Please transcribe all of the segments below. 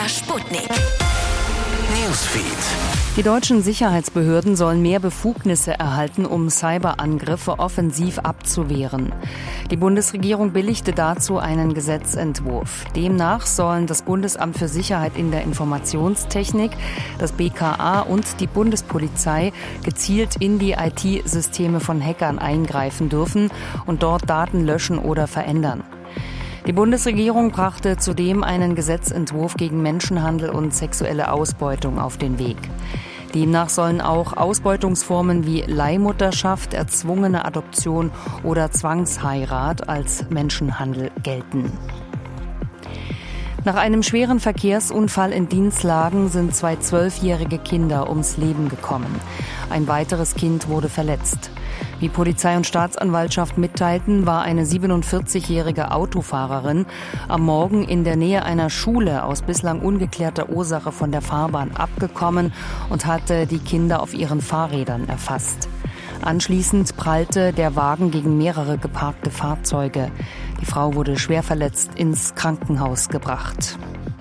Sputnik Newsfeed. Die deutschen Sicherheitsbehörden sollen mehr Befugnisse erhalten, um Cyberangriffe offensiv abzuwehren. Die Bundesregierung billigte dazu einen Gesetzentwurf. Demnach sollen das Bundesamt für Sicherheit in der Informationstechnik, das BKA und die Bundespolizei gezielt in die IT-Systeme von Hackern eingreifen dürfen und dort Daten löschen oder verändern. Die Bundesregierung brachte zudem einen Gesetzentwurf gegen Menschenhandel und sexuelle Ausbeutung auf den Weg. Demnach sollen auch Ausbeutungsformen wie Leihmutterschaft, erzwungene Adoption oder Zwangsheirat als Menschenhandel gelten. Nach einem schweren Verkehrsunfall in Dinslagen sind 2 12-jährige Kinder ums Leben gekommen. Ein weiteres Kind wurde verletzt. Wie Polizei und Staatsanwaltschaft mitteilten, war eine 47-jährige Autofahrerin am Morgen in der Nähe einer Schule aus bislang ungeklärter Ursache von der Fahrbahn abgekommen und hatte die Kinder auf ihren Fahrrädern erfasst. Anschließend prallte der Wagen gegen mehrere geparkte Fahrzeuge. Die Frau wurde schwer verletzt ins Krankenhaus gebracht.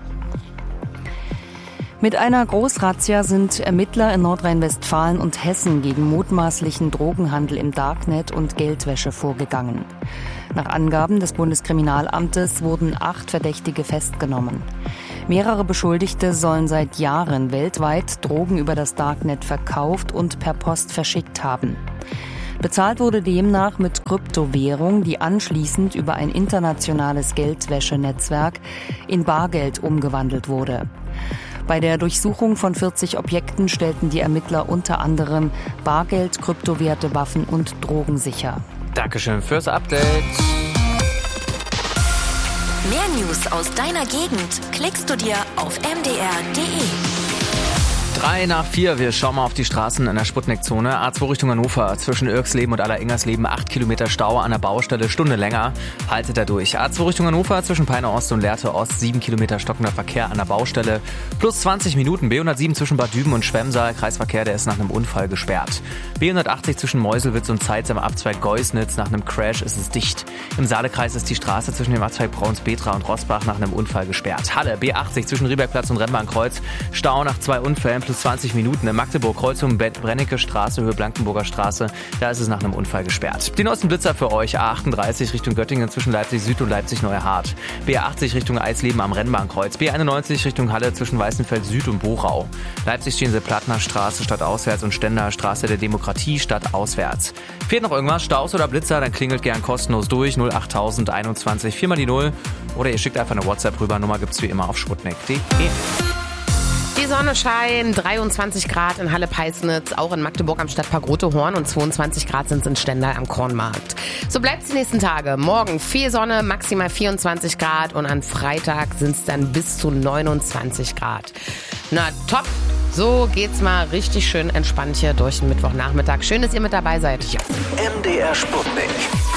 Mit einer Großrazzia sind Ermittler in Nordrhein-Westfalen und Hessen gegen mutmaßlichen Drogenhandel im Darknet und Geldwäsche vorgegangen. Nach Angaben des Bundeskriminalamtes wurden 8 Verdächtige festgenommen. Mehrere Beschuldigte sollen seit Jahren weltweit Drogen über das Darknet verkauft und per Post verschickt haben. Bezahlt wurde demnach mit Kryptowährung, die anschließend über ein internationales Geldwäschenetzwerk in Bargeld umgewandelt wurde. Bei der Durchsuchung von 40 Objekten stellten die Ermittler unter anderem Bargeld, Kryptowerte, Waffen und Drogen sicher. Dankeschön fürs Update. Mehr News aus deiner Gegend klickst du dir auf mdr.de. 3:04, wir schauen mal auf die Straßen in der Sputnik-Zone. A2 Richtung Hannover, zwischen Irksleben und Alleringers-Leben 8 Kilometer Stau an der Baustelle, Stunde länger. Haltet da durch. A2 Richtung Hannover, zwischen Peine Ost und Lehrte Ost 7 Kilometer stockender Verkehr an der Baustelle. Plus 20 Minuten. B107 zwischen Bad Düben und Schwemmsaal, Kreisverkehr, der ist nach einem Unfall gesperrt. B180 zwischen Meuselwitz und Zeitz am Abzweig Geusnitz, nach einem Crash ist es dicht. Im Saalekreis ist die Straße zwischen dem Abzweig Braunspetra und Rossbach nach einem Unfall gesperrt. Halle, B80 zwischen Riebergplatz und Rennbahnkreuz, Stau nach 2 Unfällen, plus 20 Minuten. In Magdeburg, Kreuzung Brennecke Straße, Höhe Blankenburger Straße, da ist es nach einem Unfall gesperrt. Die neuesten Blitzer für euch, A38 Richtung Göttingen zwischen Leipzig Süd und Leipzig Neuerhardt. B80 Richtung Eisleben am Rennbahnkreuz. B91 Richtung Halle zwischen Weißenfeld Süd und Borau. Leipzig Stehensee-Plattner Straße stadtauswärts und Stender Straße der Demokratie stadtauswärts. Fehlt noch irgendwas, Staus oder Blitzer, dann klingelt gern kostenlos durch 08021 4 mal die 0 oder ihr schickt einfach eine WhatsApp rüber. Nummer gibt's wie immer auf sputnik.de. Die Sonne scheint, 23 Grad in Halle-Peisnitz, auch in Magdeburg am Stadtpark Rote Horn und 22 Grad sind es in Stendal am Kornmarkt. So bleibt es die nächsten Tage. Morgen viel Sonne, maximal 24 Grad und an Freitag sind es dann bis zu 29 Grad. Na top, so geht's mal richtig schön entspannt hier durch den Mittwochnachmittag. Schön, dass ihr mit dabei seid. MDR Sputnik.